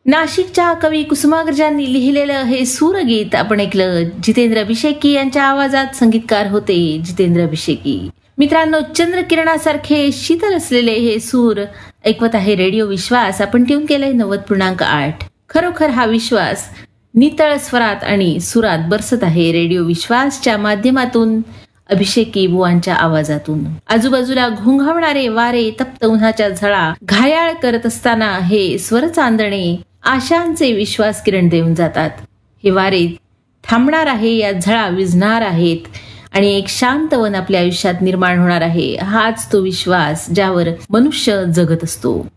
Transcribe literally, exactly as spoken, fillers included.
नाशिकच्या कवी कुसुमाग्रजांनी लिहिलेलं हे सूरगीत आपण ऐकलं. जितेंद्र अभिषेकी यांच्या आवाजात संगीतकार होते जितेंद्र अभिषेकी. मित्रांनो, चंद्रकिरणासारखे शीतल असलेले हे सूर ऐकवत आहे रेडिओ विश्वास. आपण ट्यून केलंय नव्वद पूर्णांक आठ. खरोखर हा विश्वास नितळ स्वरात आणि सुरात बरसत आहे रेडिओ विश्वासच्या माध्यमातून, अभिषेकी बुवांच्या आवाजातून. आजूबाजूला घोंघावणारे वारे, तप्त उन्हाच्या झळा घायाळ करत असताना हे स्वर चांदणे आशांचे विश्वास किरण देऊन जातात. हे वारे थांबणार आहे, या झळा विझणार आहेत आणि एक शांत वन आपल्या आयुष्यात निर्माण होणार आहे. हाच तो विश्वास ज्यावर मनुष्य जगत असतो.